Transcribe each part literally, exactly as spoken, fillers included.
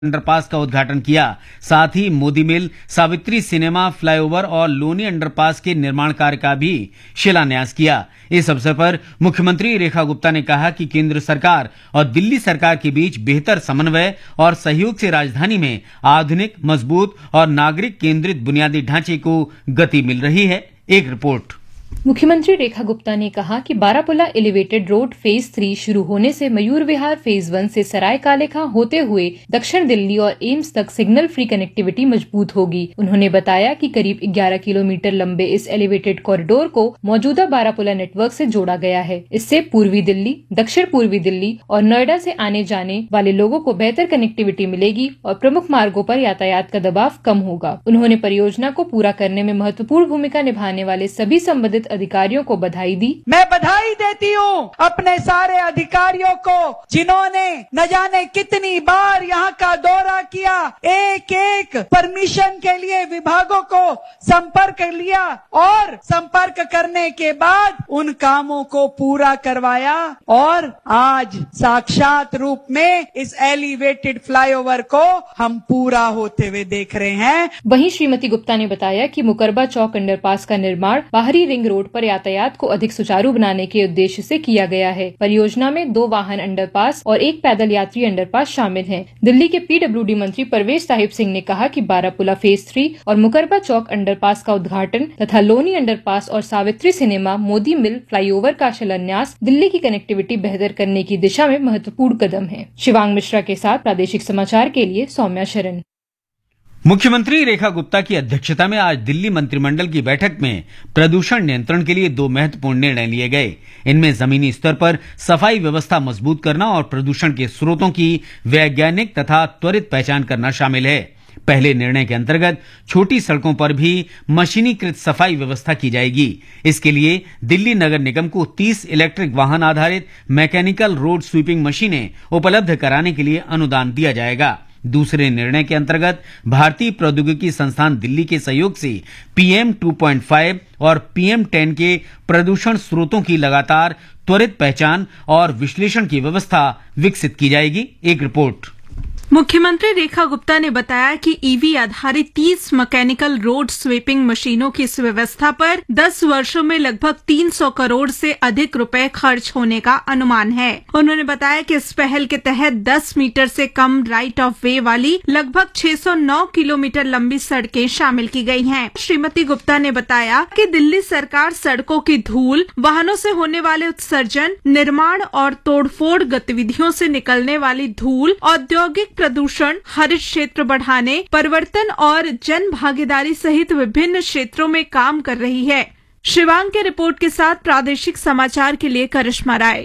Underpass का उद्घाटन किया। साथ ही मोदी मिल, सावित्री सिनेमा, फ्लाईओवर और लोनी अंडरपास के निर्माण कार्य का भी शिलान्यास किया। इस अवसर पर मुख्यमंत्री रेखा गुप्ता ने कहा कि केंद्र सरकार और दिल्ली सरकार के बीच बेहतर समन्वय और सहयोग से राजधानी में आधुनिक, मजबूत और नागरिक केंद्रित बुनियादी ढांचे को गति मिल रही है। एक रिपोर्ट। मुख्यमंत्री रेखा गुप्ता ने कहा कि Barapullah elevated road phase three शुरू होने से मयूर विहार फेज वन से सराय कालेखां होते हुए दक्षिण दिल्ली और एम्स तक सिग्नल फ्री कनेक्टिविटी मजबूत होगी। उन्होंने बताया कि करीब ग्यारह किलोमीटर लंबे इस एलिवेटेड कॉरिडोर को मौजूदा बारापुला नेटवर्क से जोड़ा गया है। इससे पूर्वी दिल्ली, दक्षिण पूर्वी दिल्ली और नोएडा से आने जाने वाले लोगों को बेहतर कनेक्टिविटी मिलेगी और प्रमुख मार्गों पर यातायात का दबाव कम होगा। उन्होंने परियोजना को पूरा करने में महत्वपूर्ण भूमिका निभाने वाले सभी संबंधित अधिकारियों को बधाई दी। मैं बधाई देती हूँ अपने सारे अधिकारियों को जिन्होंने न जाने कितनी बार यहाँ का दौरा किया, एक एक परमिशन के लिए विभागों को संपर्क लिया और संपर्क करने के बाद उन कामों को पूरा करवाया और आज साक्षात रूप में इस एलिवेटेड फ्लाईओवर को हम पूरा होते हुए देख रहे हैं। वहीं श्रीमती गुप्ता ने बताया कि मुकरबा चौक अंडरपास का निर्माण बाहरी रिंग रोड पर यातायात को अधिक सुचारू बनाने के उद्देश्य से किया गया है। परियोजना में दो वाहन अंडरपास और एक पैदल यात्री अंडरपास शामिल हैं। दिल्ली के पीडब्ल्यूडी मंत्री परवेज साहिब सिंह ने कहा कि बारापुला फेज थ्री और मुकरबा चौक अंडरपास का उद्घाटन तथा लोनी अंडरपास और सावित्री सिनेमा, मोदी मिल फ्लाईओवर का शिलान्यास दिल्ली की कनेक्टिविटी बेहतर करने की दिशा में महत्वपूर्ण कदम है। शिवांग मिश्रा के साथ प्रादेशिक समाचार के लिए सौम्या शरण। मुख्यमंत्री रेखा गुप्ता की अध्यक्षता में आज दिल्ली मंत्रिमंडल की बैठक में प्रदूषण नियंत्रण के लिए दो महत्वपूर्ण निर्णय लिए गए। इनमें जमीनी स्तर पर सफाई व्यवस्था मजबूत करना और प्रदूषण के स्रोतों की वैज्ञानिक तथा त्वरित पहचान करना शामिल है। पहले निर्णय के अंतर्गत छोटी सड़कों पर भी मशीनीकृत सफाई व्यवस्था की जाएगी। इसके लिए दिल्ली नगर निगम को तीस इलेक्ट्रिक वाहन आधारित मैकेनिकल रोड स्वीपिंग मशीनें उपलब्ध कराने के लिए अनुदान दिया जाएगा। दूसरे निर्णय के अंतर्गत भारतीय प्रौद्योगिकी संस्थान दिल्ली के सहयोग से पीएम टू पॉइंट फाइव और पीएम टेन के प्रदूषण स्रोतों की लगातार त्वरित पहचान और विश्लेषण की व्यवस्था विकसित की जाएगी। एक रिपोर्ट। मुख्यमंत्री रेखा गुप्ता ने बताया कि ईवी आधारित तीस मैकेनिकल रोड स्वीपिंग मशीनों की इस व्यवस्था पर दस वर्षों में लगभग तीन सौ करोड़ से अधिक रुपए खर्च होने का अनुमान है। उन्होंने बताया कि इस पहल के तहत दस मीटर से कम राइट ऑफ वे वाली लगभग छह सौ नौ किलोमीटर लंबी सड़कें शामिल की गई हैं। श्रीमती गुप्ता ने बताया कि दिल्ली सरकार सड़कों की धूल, वाहनों से होने वाले उत्सर्जन, निर्माण और तोड़फोड़ गतिविधियों से निकलने वाली धूल, औद्योगिक प्रदूषण, हरित क्षेत्र बढ़ाने, परिवर्तन और जन भागीदारी सहित विभिन्न क्षेत्रों में काम कर रही है। शिवांग के रिपोर्ट के साथ प्रादेशिक समाचार के लिए करिश्मा राय।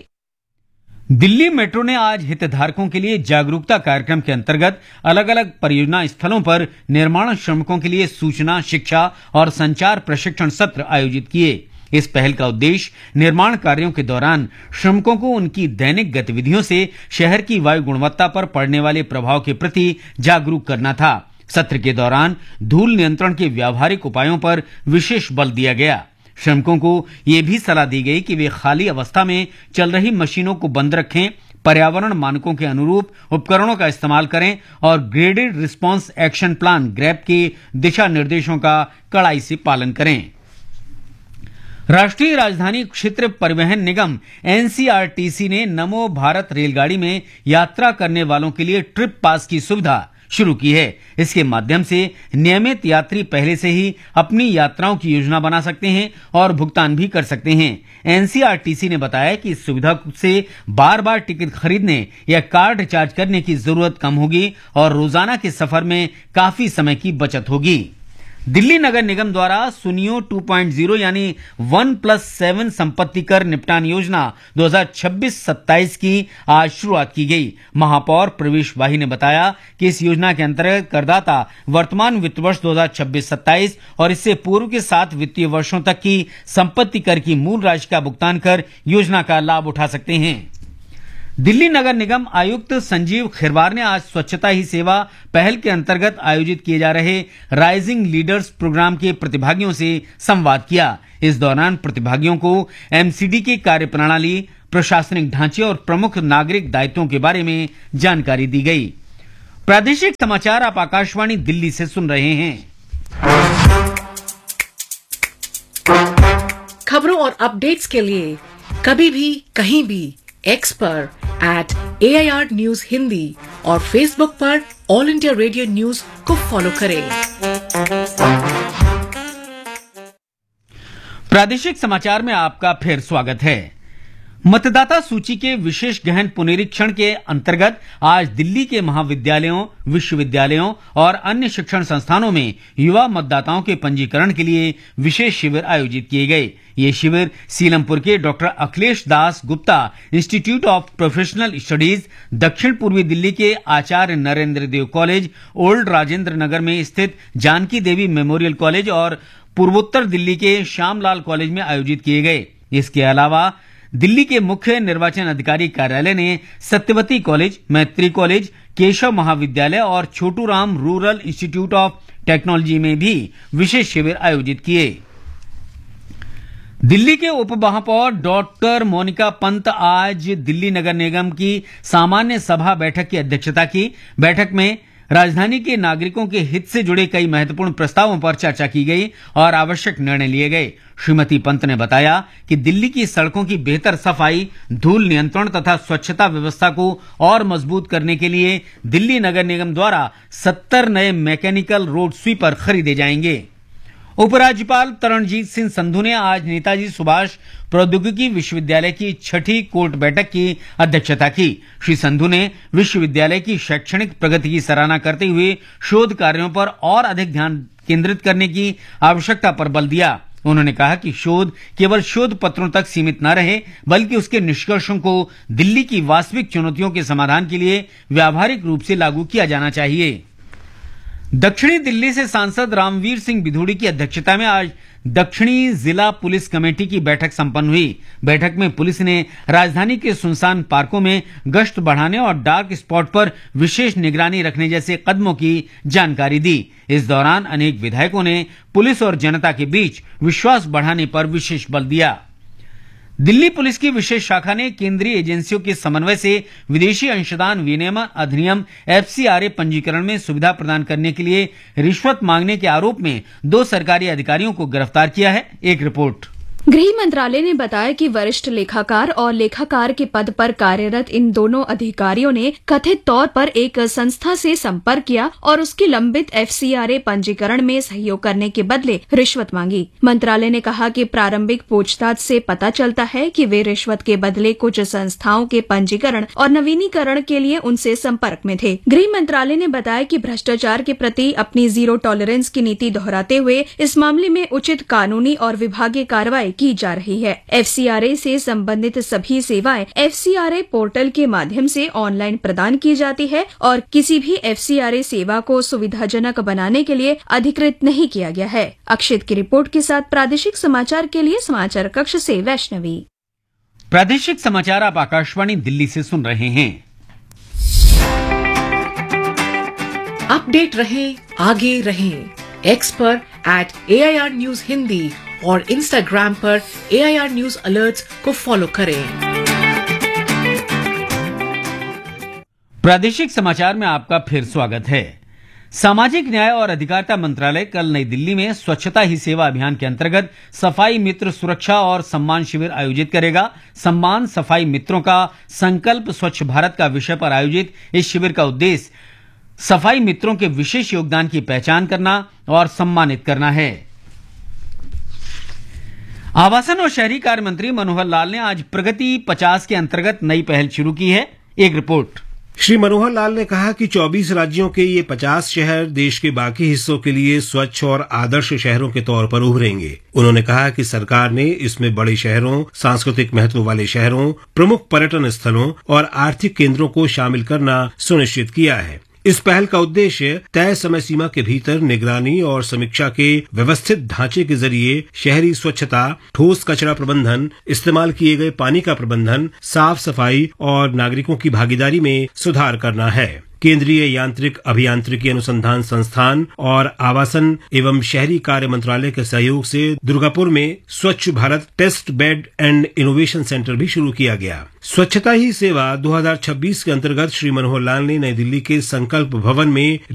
दिल्ली मेट्रो ने आज हितधारकों के लिए जागरूकता कार्यक्रम के अंतर्गत अलग अलग परियोजना स्थलों पर निर्माण श्रमिकों के लिए सूचना, शिक्षा और संचार प्रशिक्षण सत्र आयोजित किए। इस पहल का उद्देश्य निर्माण कार्यों के दौरान श्रमिकों को उनकी दैनिक गतिविधियों से शहर की वायु गुणवत्ता पर पड़ने वाले प्रभाव के प्रति जागरूक करना था। सत्र के दौरान धूल नियंत्रण के व्यावहारिक उपायों पर विशेष बल दिया गया। श्रमिकों को ये भी सलाह दी गई कि वे खाली अवस्था में चल रही मशीनों को बंद रखें, पर्यावरण मानकों के अनुरूप उपकरणों का इस्तेमाल करें और graded response action plan grab के दिशा निर्देशों का कड़ाई से पालन करें। राष्ट्रीय राजधानी क्षेत्र परिवहन निगम एनसीआरटीसी ने नमो भारत रेलगाड़ी में यात्रा करने वालों के लिए ट्रिप पास की सुविधा शुरू की है। इसके माध्यम से नियमित यात्री पहले से ही अपनी यात्राओं की योजना बना सकते हैं और भुगतान भी कर सकते हैं। एनसीआरटीसी ने बताया कि इस सुविधा से बार बार टिकट खरीदने या कार्ड रिचार्ज करने की जरूरत कम होगी और रोजाना के सफर में काफी समय की बचत होगी। दिल्ली नगर निगम द्वारा सुनियो टू पॉइंट ज़ीरो यानी वन प्लस सेवन संपत्ति कर निपटान योजना दो हज़ार छब्बीस सत्ताईस की आज शुरुआत की गई। महापौर प्रवेश वाही ने बताया कि इस योजना के अंतर्गत करदाता वर्तमान वित्त वर्ष दो हज़ार छब्बीस सत्ताईस और इससे पूर्व के सात वित्तीय वर्षों तक की संपत्ति कर की मूल राशि का भुगतान कर योजना का लाभ उठा सकते हैं। दिल्ली नगर निगम आयुक्त संजीव खिरवार ने आज स्वच्छता ही सेवा पहल के अंतर्गत आयोजित किए जा रहे राइजिंग लीडर्स प्रोग्राम के प्रतिभागियों से संवाद किया। इस दौरान प्रतिभागियों को एमसीडी के कार्यप्रणाली, प्रशासनिक ढांचे और प्रमुख नागरिक दायित्वों के बारे में जानकारी दी गई। प्रादेशिक समाचार आप आकाशवाणी दिल्ली से सुन रहे हैं। खबरों और अपडेट्स के लिए कभी भी कहीं भी एक्स पर eight A I R news Hindi और फेसबुक पर ऑल इंडिया रेडियो न्यूज को फॉलो करें। प्रादेशिक समाचार में आपका फिर स्वागत है। मतदाता सूची के विशेष गहन पुनरीक्षण के अंतर्गत आज दिल्ली के महाविद्यालयों, विश्वविद्यालयों और अन्य शिक्षण संस्थानों में युवा मतदाताओं के पंजीकरण के लिए विशेष शिविर आयोजित किए गए। ये शिविर सीलमपुर के doctor Akhilesh Das Gupta institute of professional studies, दक्षिण पूर्वी दिल्ली के आचार्य नरेंद्र देव कॉलेज, ओल्ड राजेंद्र नगर में स्थित जानकी देवी मेमोरियल कॉलेज और पूर्वोत्तर दिल्ली के श्यामलाल कॉलेज में आयोजित किए गए। इसके अलावा दिल्ली के मुख्य निर्वाचन अधिकारी कार्यालय ने सत्यवती कॉलेज, मैत्री कॉलेज, केशव महाविद्यालय और Chhotu Ram rural institute of technology में भी विशेष शिविर आयोजित किए। दिल्ली के उप महापौर डॉक्टर मोनिका पंत आज दिल्ली नगर निगम की सामान्य सभा बैठक की अध्यक्षता की। बैठक में राजधानी के नागरिकों के हित से जुड़े कई महत्वपूर्ण प्रस्तावों पर चर्चा की गई और आवश्यक निर्णय लिए गए। श्रीमती पंत ने बताया कि दिल्ली की सड़कों की बेहतर सफाई, धूल नियंत्रण तथा स्वच्छता व्यवस्था को और मजबूत करने के लिए दिल्ली नगर निगम द्वारा सत्तर नए मैकेनिकल रोड स्वीपर खरीदे जाएंगे। उपराज्यपाल तरणजीत सिंह संधू ने आज नेताजी सुभाष प्रौद्योगिकी विश्वविद्यालय की छठी कोर्ट बैठक की अध्यक्षता की। श्री संधू ने विश्वविद्यालय की शैक्षणिक प्रगति की सराहना करते हुए शोध कार्यों पर और अधिक ध्यान केंद्रित करने की आवश्यकता पर बल दिया। उन्होंने कहा कि शोध केवल शोध पत्रों तक सीमित न रहे, बल्कि उसके निष्कर्षों को दिल्ली की वास्तविक चुनौतियों के समाधान के लिए व्यावहारिक रूप से लागू किया जाना चाहिए। दक्षिणी दिल्ली से सांसद रामवीर सिंह बिधूड़ी की अध्यक्षता में आज दक्षिणी जिला पुलिस कमेटी की बैठक संपन्न हुई। बैठक में पुलिस ने राजधानी के सुनसान पार्कों में गश्त बढ़ाने और डार्क स्पॉट पर विशेष निगरानी रखने जैसे कदमों की जानकारी दी। इस दौरान अनेक विधायकों ने पुलिस और जनता के बीच विश्वास बढ़ाने पर विशेष बल दिया। दिल्ली पुलिस की विशेष शाखा ने केंद्रीय एजेंसियों के समन्वय से विदेशी अंशदान विनियमन अधिनियम एफ सी आर ए पंजीकरण में सुविधा प्रदान करने के लिए रिश्वत मांगने के आरोप में दो सरकारी अधिकारियों को गिरफ्तार किया है। एक रिपोर्ट। गृह मंत्रालय ने बताया कि वरिष्ठ लेखाकार और लेखाकार के पद पर कार्यरत इन दोनों अधिकारियों ने कथित तौर पर एक संस्था से संपर्क किया और उसकी लंबित एफ सी आर ए पंजीकरण में सहयोग करने के बदले रिश्वत मांगी। मंत्रालय ने कहा कि प्रारंभिक पूछताछ से पता चलता है कि वे रिश्वत के बदले कुछ संस्थाओं के पंजीकरण और नवीनीकरण के लिए उनसे संपर्क में थे। गृह मंत्रालय ने बताया कि भ्रष्टाचार के प्रति अपनी जीरो टॉलरेंस की नीति दोहराते हुए इस मामले में उचित कानूनी और विभागीय कार्रवाई की जा रही है। एफ सी आर ए से संबंधित सभी सेवाएं F C R A portal के माध्यम से ऑनलाइन प्रदान की जाती है और किसी भी एफ सी आर ए सेवा को सुविधाजनक बनाने के लिए अधिकृत नहीं किया गया है। अक्षित की रिपोर्ट के साथ प्रादेशिक समाचार के लिए समाचार कक्ष से वैष्णवी। प्रादेशिक समाचार आप आकाशवाणी दिल्ली से सुन रहे हैं। अपडेट रहे, आगे रहे, एक्स पर eight A I R news Hindi और इंस्टाग्राम पर ए आई आर न्यूज अलर्ट्स को फॉलो करें। प्रादेशिक समाचार में आपका फिर स्वागत है। सामाजिक न्याय और अधिकारिता मंत्रालय कल नई दिल्ली में स्वच्छता ही सेवा अभियान के अंतर्गत सफाई मित्र सुरक्षा और सम्मान शिविर आयोजित करेगा। सम्मान सफाई मित्रों का संकल्प स्वच्छ भारत का विषय पर आयोजित इस शिविर का उद्देश्य सफाई मित्रों के विशेष योगदान की पहचान करना और सम्मानित करना है। आवासन और शहरी कार्य मंत्री मनोहर लाल ने आज प्रगति पचास के अंतर्गत नई पहल शुरू की है। एक रिपोर्ट। श्री मनोहर लाल ने कहा कि चौबीस राज्यों के ये पचास शहर देश के बाकी हिस्सों के लिए स्वच्छ और आदर्श शहरों के तौर पर उभरेंगे। उन्होंने कहा कि सरकार ने इसमें बड़े शहरों, सांस्कृतिक महत्व वाले शहरों, प्रमुख पर्यटन स्थलों और आर्थिक केंद्रों को शामिल करना सुनिश्चित किया है। इस पहल का उद्देश्य तय समय सीमा के भीतर निगरानी और समीक्षा के व्यवस्थित ढांचे के जरिए शहरी स्वच्छता, ठोस कचरा प्रबंधन, इस्तेमाल किए गए पानी का प्रबंधन, साफ सफाई और नागरिकों की भागीदारी में सुधार करना है। केंद्रीय यांत्रिक अभियांत्रिकी अनुसंधान संस्थान और आवासन एवं शहरी कार्य मंत्रालय के सहयोग से दुर्गापुर में स्वच्छ Bharat test bed and innovation centre भी शुरू किया गया। स्वच्छता ही सेवा दो हज़ार छब्बीस के अंतर्गत श्री मनोहर लाल ने नई दिल्ली के संकल्प भवन में